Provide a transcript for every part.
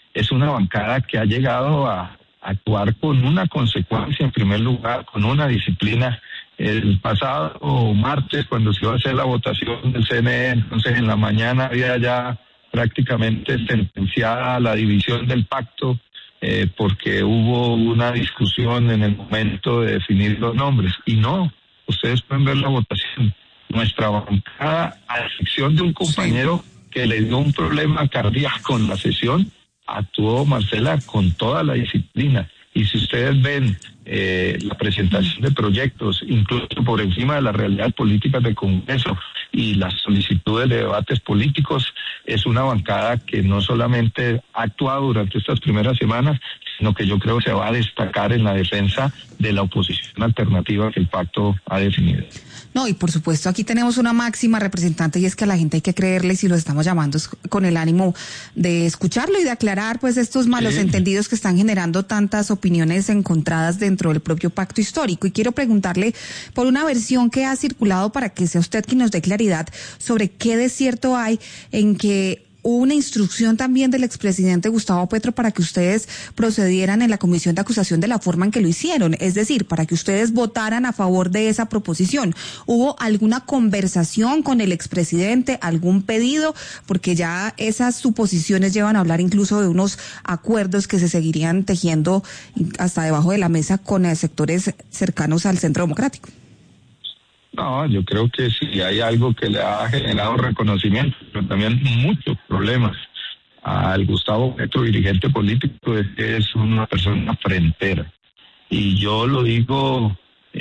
es una bancada que ha llegado a actuar con una consecuencia, en primer lugar, con una disciplina. El pasado martes, cuando se iba a hacer la votación del CNE, entonces en la mañana había ya prácticamente sentenciada la división del pacto, porque hubo una discusión en el momento de definir los nombres. Y no, ustedes pueden ver la votación. Nuestra bancada, a excepción de un compañero que le dio un problema cardíaco en la sesión, actuó, Marcela, con toda la disciplina. Y si ustedes ven la presentación de proyectos, incluso por encima de las realidades políticas del Congreso y las solicitudes de debates políticos, es una bancada que no solamente ha actuado durante estas primeras semanas, sino que yo creo se va a destacar en la defensa de la oposición alternativa que el pacto ha definido. No, y por supuesto aquí tenemos una máxima, representante, y es que a la gente hay que creerle si lo estamos llamando con el ánimo de escucharlo y de aclarar pues estos malos entendidos que están generando tantas opiniones encontradas dentro del propio pacto histórico. Y quiero preguntarle por una versión que ha circulado para que sea usted quien nos dé claridad sobre qué de cierto hay en que hubo una instrucción también del expresidente Gustavo Petro para que ustedes procedieran en la comisión de acusación de la forma en que lo hicieron, es decir, para que ustedes votaran a favor de esa proposición. ¿Hubo alguna conversación con el expresidente, algún pedido? Porque ya esas suposiciones llevan a hablar incluso de unos acuerdos que se seguirían tejiendo hasta debajo de la mesa con sectores cercanos al Centro Democrático. No, yo creo que sí hay algo que le ha generado reconocimiento, pero también muchos problemas al Gustavo Petro, dirigente político, es que es una persona frentera. Y yo lo digo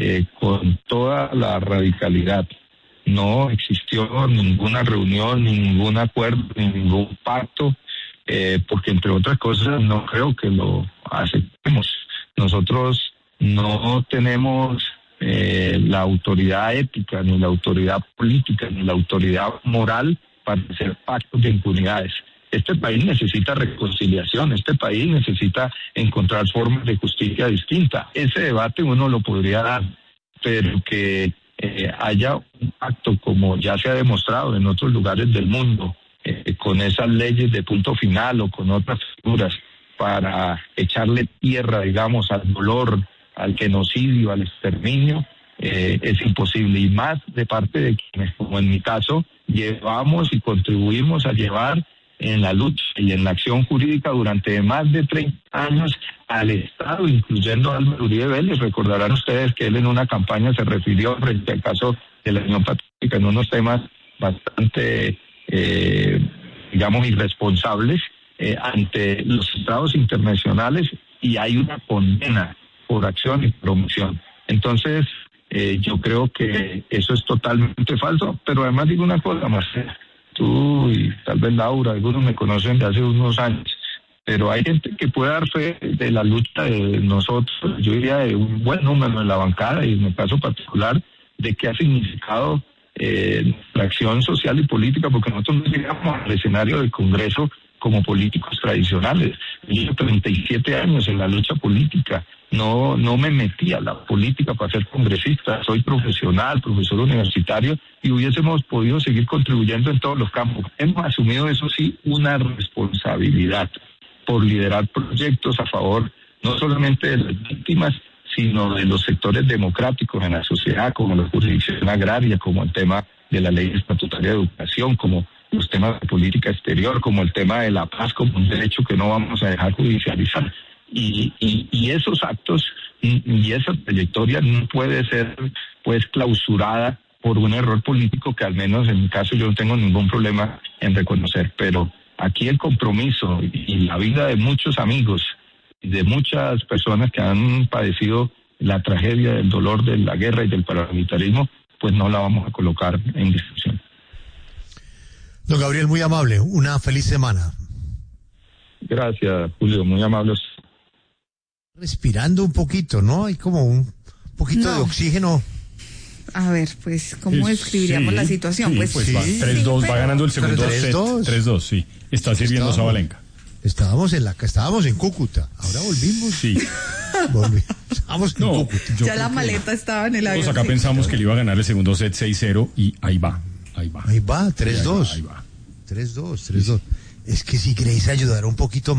con toda la radicalidad. No existió ninguna reunión, ningún acuerdo, ningún pacto, porque entre otras cosas no creo que lo aceptemos. Nosotros no tenemos la autoridad ética, ni la autoridad política, ni la autoridad moral para hacer pactos de impunidades. Este país necesita reconciliación, este país necesita encontrar formas de justicia distinta. Ese debate uno lo podría dar, pero que haya un pacto como ya se ha demostrado en otros lugares del mundo, con esas leyes de punto final o con otras figuras para echarle tierra, digamos, al dolor, al genocidio, al exterminio, es imposible. Y más de parte de quienes, como en mi caso, llevamos y contribuimos a llevar en la lucha y en la acción jurídica durante más de 30 años al Estado, incluyendo a Álvaro Uribe Vélez. Recordarán ustedes que él en una campaña se refirió frente al caso de la Unión Patriótica en unos temas bastante, digamos, irresponsables ante los tratados internacionales, y hay una condena por acción y por omisión. Entonces, yo creo que eso es totalmente falso, pero además digo una cosa, Marcela, tú y tal vez Laura, algunos me conocen de hace unos años, pero hay gente que puede dar fe de la lucha de nosotros, yo diría de un buen número en la bancada, y en el caso particular, de qué ha significado la acción social y política, porque nosotros no llegamos al escenario del Congreso como políticos tradicionales. Yo llevo 37 años en la lucha política. No me metí a la política para ser congresista. Soy profesional, profesor universitario, y hubiésemos podido seguir contribuyendo en todos los campos. Hemos asumido, eso sí, una responsabilidad por liderar proyectos a favor no solamente de las víctimas, sino de los sectores democráticos en la sociedad, como la jurisdicción agraria, como el tema de la ley estatutaria de educación, como los temas de política exterior, como el tema de la paz, como un derecho que no vamos a dejar judicializar. Y esos actos y esa trayectoria no puede ser pues clausurada por un error político que al menos en mi caso yo no tengo ningún problema en reconocer. Pero aquí el compromiso y la vida de muchos amigos, de muchas personas que han padecido la tragedia del dolor de la guerra y del paramilitarismo, pues no la vamos a colocar en discusión. Don Gabriel, muy amable, una feliz semana. Gracias, Julio, muy amables. Respirando un poquito, ¿no? Hay como un poquito de oxígeno. A ver, pues, ¿cómo describiríamos la situación? Sí, pues va 3-2, va ganando el segundo set. 3-2, sí. Está sirviendo Sabalenka. Estábamos en Cúcuta, ahora volvimos. Sí. Estábamos en Cúcuta. Ya la maleta estaba en el avión. Todos acá pensamos que le iba a ganar el segundo set 6-0 y ahí va, 3-2. Ahí va. 3-2. Es que si queréis ayudar un poquito